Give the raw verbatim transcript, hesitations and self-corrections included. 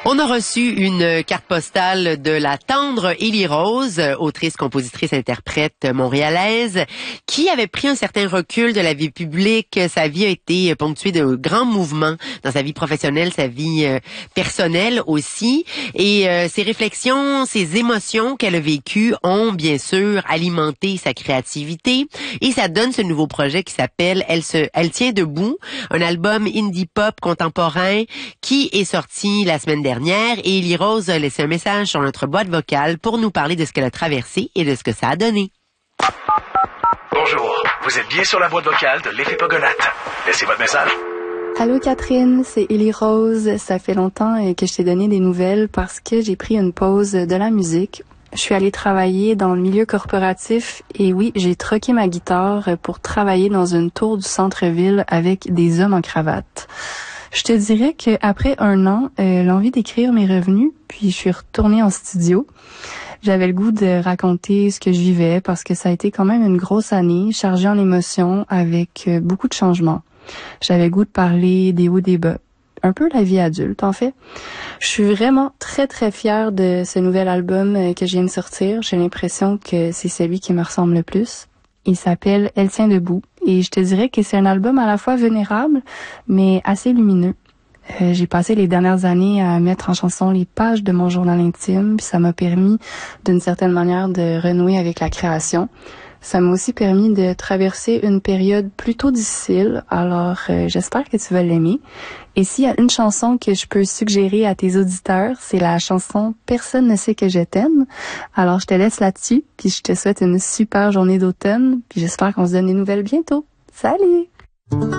On a reçu une carte postale de la tendre Élie Rose, autrice, compositrice, interprète montréalaise, qui avait pris un certain recul de la vie publique. Sa vie a été ponctuée de grands mouvements dans sa vie professionnelle, sa vie euh, personnelle aussi. Et euh, ses réflexions, ses émotions qu'elle a vécues ont bien sûr alimenté sa créativité. Et ça donne ce nouveau projet qui s'appelle Elle se, Elle tient debout, un album indie pop contemporain qui est sorti la semaine dernière. Dernière, et Élie Rose a laissé un message sur notre boîte vocale pour nous parler de ce qu'elle a traversé et de ce que ça a donné. Bonjour, vous êtes bien sur la boîte vocale de l'Effet Pogonate. Laissez votre message. Allô Catherine, c'est Élie Rose. Ça fait longtemps que je t'ai donné des nouvelles parce que j'ai pris une pause de la musique. Je suis allée travailler dans le milieu corporatif et oui, j'ai troqué ma guitare pour travailler dans une tour du centre-ville avec des hommes en cravate. Je te dirais qu'après un an, euh, l'envie d'écrire m'est revenue, puis je suis retournée en studio. J'avais le goût de raconter ce que je vivais parce que ça a été quand même une grosse année, chargée en émotions, avec euh, beaucoup de changements. J'avais le goût de parler des hauts des bas, un peu la vie adulte en fait. Je suis vraiment très très fière de ce nouvel album euh, que je viens de sortir. J'ai l'impression que c'est celui qui me ressemble le plus. Il s'appelle Elle tient debout et je te dirais que c'est un album à la fois vénérable mais assez lumineux. Euh, j'ai passé les dernières années à mettre en chanson les pages de mon journal intime, puis ça m'a permis d'une certaine manière de renouer avec la création. Ça m'a aussi permis de traverser une période plutôt difficile, alors euh, j'espère que tu vas l'aimer. Et s'il y a une chanson que je peux suggérer à tes auditeurs, c'est la chanson « Personne ne sait que je t'aime ». Alors je te laisse là-dessus, puis je te souhaite une super journée d'automne, puis j'espère qu'on se donne des nouvelles bientôt. Salut!